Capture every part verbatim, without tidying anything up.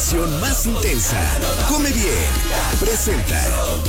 afición más intensa. Come Bien presenta.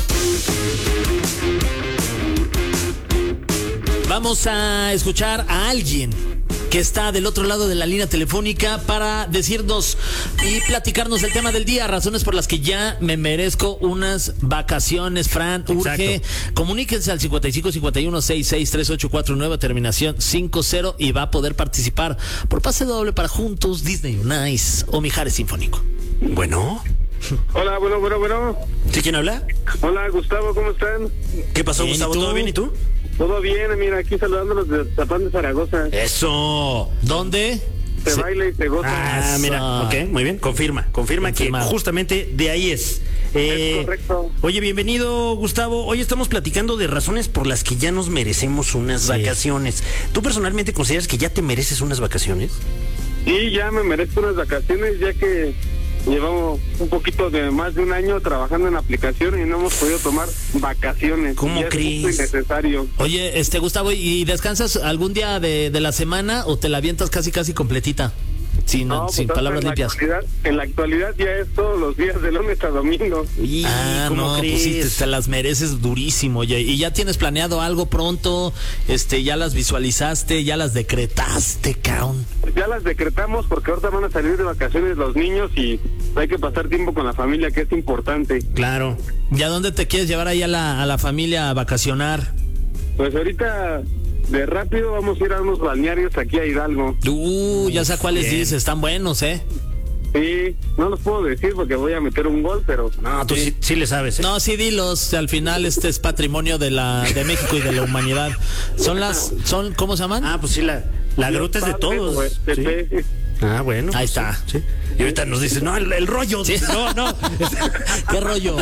Vamos a escuchar a alguien que está del otro lado de la línea telefónica para decirnos y platicarnos el tema del día, razones por las que ya me merezco unas vacaciones. Fran, urge. Exacto. Comuníquense al cincuenta y cinco cincuenta y uno sesenta y seis treinta y ocho cuarenta y nueve, terminación cincuenta, y va a poder participar por pase doble para Juntos, Disney on Ice o Mijares Sinfónico. Bueno. Hola, bueno, bueno, bueno. ¿Sí, quién habla? Hola, Gustavo, ¿cómo están? ¿Qué pasó, bien, Gustavo? ¿Todo bien y tú? Todo bien, mira, aquí saludándolos de Zapán de Zaragoza. Eso. ¿Dónde? Se sí. baila y se goza. Ah, mira, ok, muy bien, confirma, confirma Confirmado. que justamente de ahí es. Eh, es correcto. Oye, bienvenido, Gustavo. Hoy estamos platicando de razones por las que ya nos merecemos unas sí. vacaciones. ¿Tú personalmente consideras que ya te mereces unas vacaciones? Sí, ya me merezco unas vacaciones, ya que llevamos un poquito de más de un año trabajando en aplicación y no hemos podido tomar vacaciones. ¿Cómo crees? Es innecesario. Oye, este Gustavo, ¿y descansas algún día de, de la semana o te la avientas casi casi completita? Sin, no, sin pues palabras en limpias. La en la actualidad ya es todos los días, de lunes a domingo. Y, ah, ¿cómo no, crees? Pues sí, te, te las mereces durísimo. Y, y ya tienes planeado algo pronto, este, ya las visualizaste, ya las decretaste, caón. Pues ya las decretamos porque ahorita van a salir de vacaciones los niños y hay que pasar tiempo con la familia, que es importante. Claro. ¿Y a dónde te quieres llevar ahí a la, a la familia a vacacionar? Pues ahorita de rápido vamos a ir a unos balnearios aquí a Hidalgo. Uh, ya sé cuáles dices, están buenos, ¿eh? Sí, no los puedo decir porque voy a meter un gol, pero... No, tú sí, sí, sí le sabes, ¿eh? No, sí dilos, al final este es patrimonio de la de México y de la humanidad. Son las, son, ¿cómo se llaman? Ah, pues sí, la, la gruta es de todos. Pues, ¿sí? Ah, bueno. Ahí pues, está. Sí. Y ahorita nos dicen, no, el, el rollo. Sí. No, no. ¿Qué rollo?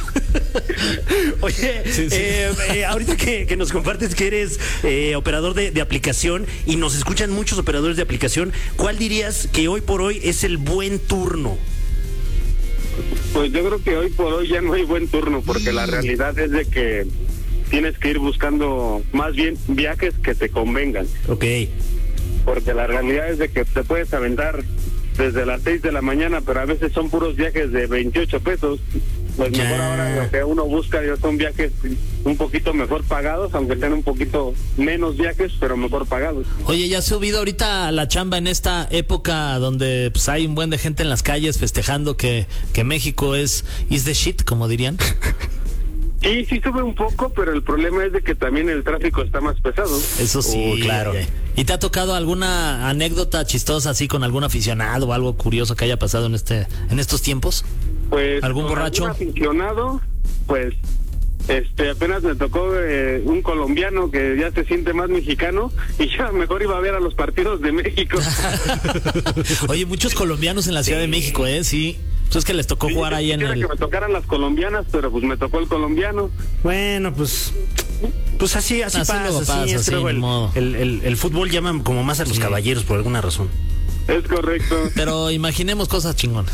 Oye, sí, sí. Eh, eh, ahorita que, que nos compartes que eres eh, operador de, de aplicación y nos escuchan muchos operadores de aplicación, ¿cuál dirías que hoy por hoy es el buen turno? Pues yo creo que hoy por hoy ya no hay buen turno, porque la realidad es de que tienes que ir buscando más bien viajes que te convengan. Ok. Porque la realidad es de que te puedes aventar desde las seis de la mañana, pero a veces son puros viajes de veintiocho pesos. Pues ya. Mejor ahora lo que uno busca ya son viajes un poquito mejor pagados, aunque sean un poquito menos viajes, pero mejor pagados. Oye, ¿ya has subido ahorita la chamba en esta época donde pues hay un buen de gente en las calles festejando que, que México es is the shit, como dirían? Sí, sí sube un poco, pero el problema es de que también el tráfico está más pesado. Eso sí, uh, claro. ¿Y te ha tocado alguna anécdota chistosa así con algún aficionado o algo curioso que haya pasado en este en estos tiempos? Pues algún borracho. Un aficionado, pues este apenas me tocó eh, un colombiano que ya se siente más mexicano y ya mejor iba a ver a los partidos de México. Oye, muchos colombianos en la Ciudad sí. de México, ¿eh? Sí. Pues es que les tocó sí, jugar ahí en el... que me tocaran las colombianas, pero pues me tocó el colombiano. Bueno, pues... Pues así, así, así pasa, pasa, así, sí, el, el, el, el fútbol llama como más a los sí. caballeros por alguna razón. Es correcto. Pero imaginemos cosas chingonas.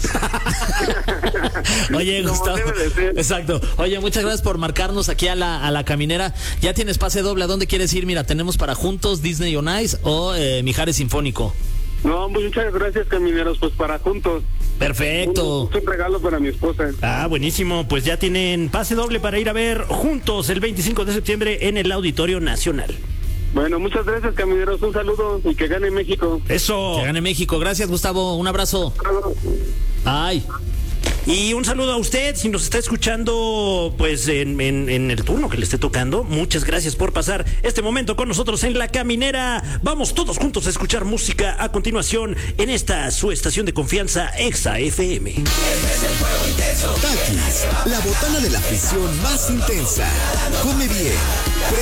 Oye, Gustavo. Exacto. Oye, muchas gracias por marcarnos aquí a la, a la caminera. Ya tienes pase doble. ¿A dónde quieres ir? Mira, tenemos para Juntos, Disney on Ice o eh, Mijares Sinfónico. No, muchas gracias, camineros. Pues para Juntos. Perfecto. Un, un regalo para mi esposa. Ah, buenísimo. Pues ya tienen pase doble para ir a ver Juntos el veinticinco de septiembre en el Auditorio Nacional. Bueno, muchas gracias, camineros. Un saludo y que gane México. Eso. Que gane México. Gracias, Gustavo. Un abrazo. Ay. Y un saludo a usted, si nos está escuchando pues en, en, en el turno que le esté tocando. Muchas gracias por pasar este momento con nosotros en La Caminera. Vamos todos juntos a escuchar música a continuación en esta su estación de confianza, Exa F M. Takis, la botana de la afición más intensa. Come Bien